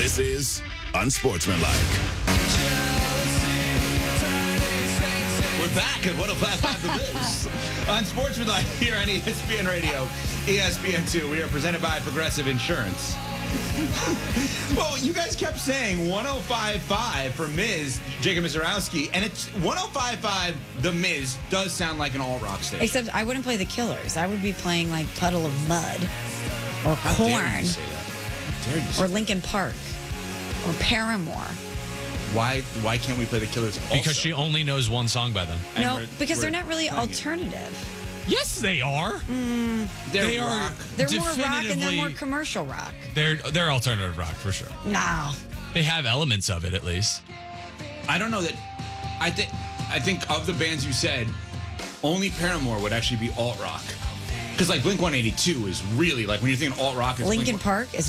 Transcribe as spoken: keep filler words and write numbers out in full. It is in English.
This is Unsportsmanlike. We're back at one oh five point five The Biz. Unsportsmanlike here on E S P N Radio, E S P N two. We are presented by Progressive Insurance. Well, you guys kept saying one oh five point five for Miz, Jacob Mizorowski, and it's one oh five point five The Miz does sound like an all-rock station. Except I wouldn't play the Killers. I would be playing like Puddle of Mud or How dare you Korn say that? How dare you say or that? Linkin Park or Paramore. Why, why can't we play the Killers also? Because she only knows one song by them. And No, we're- because they're we're not really playing it. alternative. Yes, they are. They're They are rock. They're more rock and they're definitively- more commercial rock. They're they're alternative rock for sure. No. They have elements of it at least. I don't know that. I think I think of the bands you said, only Paramore would actually be alt rock. Because like Blink one eighty-two is really like when you're thinking alt rock, it's Linkin Blink- Park is